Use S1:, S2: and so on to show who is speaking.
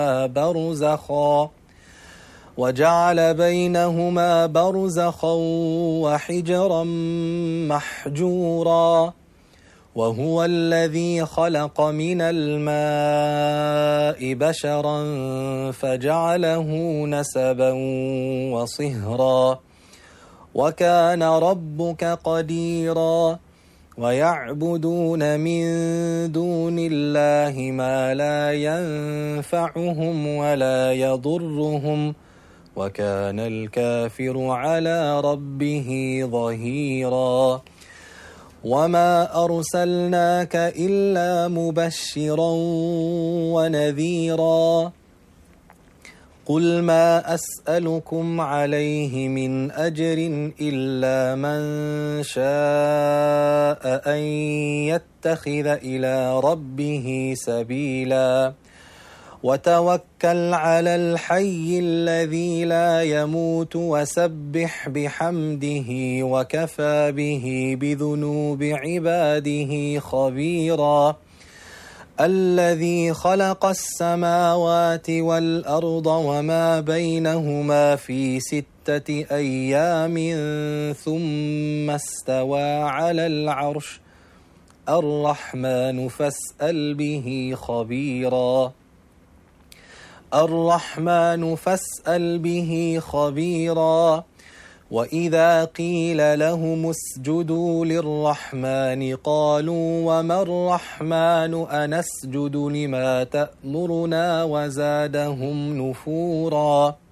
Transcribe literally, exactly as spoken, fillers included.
S1: برزخا وجعل بينهما برزخا وحجرا محجورا وهو الذي خلق من الماء بشرا فجعله نسبا وصهرا وكان ربك قديرا ويعبدون من دون الله ما لا ينفعهم ولا يضرهم وكان الكافر على ربه ظهيرا وما أرسلناك إلا مبشرا ونذيرا قل ما أسألكم عليه من أجر إلا من شاء أن يتخذ إلى ربه سبيلا وتوكل على الحي الذي لا يموت وسبح بحمده وكفى به بذنوب عباده خبيرا الذي خلق السماوات والأرض وما بينهما في ستة أيام ثم استوى على العرش الرحمن فاسأل به خبيرا الرحمن فاسأل به خبيرا وإذا قيل لهم اسجدوا للرحمن قالوا وما الرحمن أنسجد لما تأمرنا وزادهم نفورا